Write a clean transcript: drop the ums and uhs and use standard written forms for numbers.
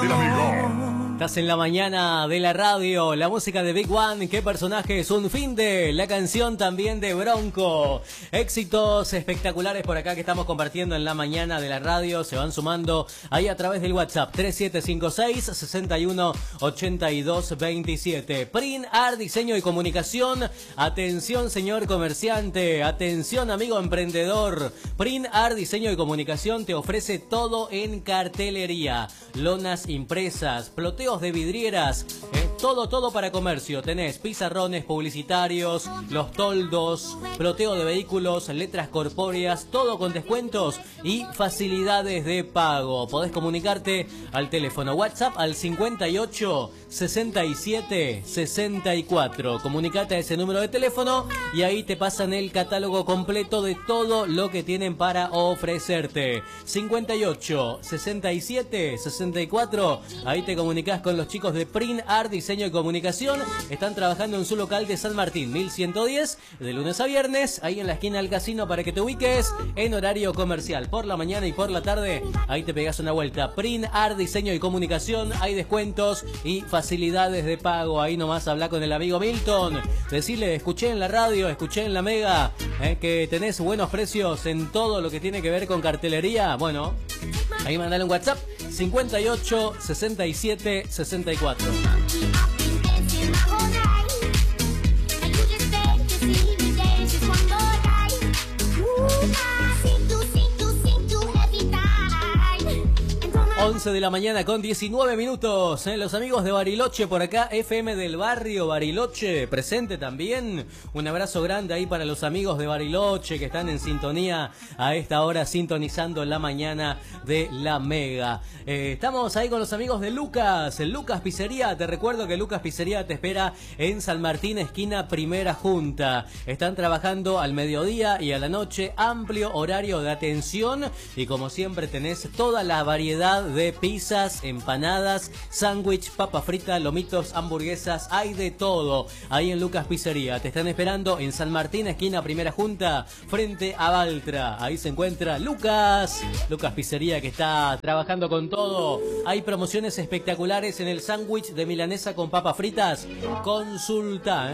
del amigo. Estás en la mañana de la radio, la música de Big One, qué personajes, un fin de, la canción también de Bronco. Éxitos espectaculares por acá que estamos compartiendo en la mañana de la radio, se van sumando ahí a través del WhatsApp 3756-618227. Print Art, diseño y comunicación. Atención señor comerciante, atención amigo emprendedor. Print Art, diseño y comunicación te ofrece todo en cartelería, lonas impresas, ploteos de vidrieras, todo para comercio. Tenés pizarrones publicitarios, los toldos, ploteo de vehículos, letras corpóreas, todo con descuentos y facilidades de pago. Podés comunicarte al teléfono WhatsApp al 58 67 64. Comunicate a ese número de teléfono y ahí te pasan el catálogo completo de todo lo que tienen para ofrecerte. 58 67 64. Ahí te comunicas con los chicos de Print Art, diseño y comunicación. Están trabajando en su local de San Martín 1110 de lunes a viernes, ahí en la esquina del casino, para que te ubiques en horario comercial por la mañana y por la tarde. Ahí te pegas una vuelta. Print Art, diseño y comunicación, hay descuentos y facilidades de pago. Ahí nomás habla con el amigo Milton, decirle: escuché en la radio, escuché en la Mega que tenés buenos precios en todo lo que tiene que ver con cartelería. Bueno, ahí mandale un WhatsApp 58 67 64. 11 de la mañana con 19 minutos. Los amigos de Bariloche por acá, FM del barrio Bariloche, presente también. Un abrazo grande ahí para los amigos de Bariloche que están en sintonía a esta hora, sintonizando la mañana de la Mega. Estamos ahí con los amigos de Lucas, Lucas Pizzería. Te recuerdo que Lucas Pizzería te espera en San Martín, esquina Primera Junta. Están trabajando al mediodía y a la noche, amplio horario de atención, y como siempre tenés toda la variedad de pizzas, empanadas, sándwich, papa frita, lomitos, hamburguesas, hay de todo ahí en Lucas Pizzería. Te están esperando en San Martín, esquina Primera Junta, frente a Baltra. Ahí se encuentra Lucas Pizzería, que está trabajando con todo. Hay promociones espectaculares en el sándwich de milanesa con papas fritas. Consulta,